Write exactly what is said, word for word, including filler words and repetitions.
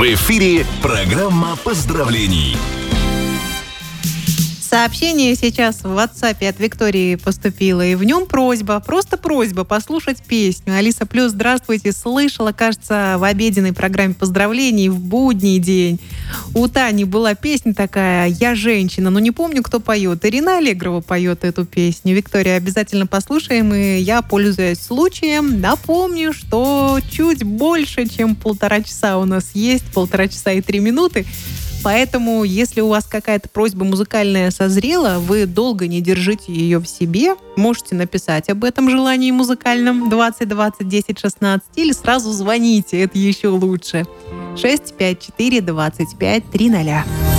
В эфире программа поздравлений. Сообщение сейчас в WhatsApp от Виктории поступило, и в нем просьба, просто просьба послушать песню. Алиса Плюс, здравствуйте, слышала, кажется, в обеденной программе поздравлений в будний день. У Тани была песня такая «Я женщина», но не помню, кто поет. Ирина Аллегрова поет эту песню. Виктория, обязательно послушаем, и я, пользуясь случаем, напомню, что чуть больше, чем полтора часа у нас есть, полтора часа и три минуты. Поэтому, если у вас какая-то просьба музыкальная созрела, вы долго не держите ее в себе, можете написать об этом желании музыкальном двадцать двадцать десять шестнадцать или сразу звоните, это еще лучше. шесть пять четыре двадцать пять триста.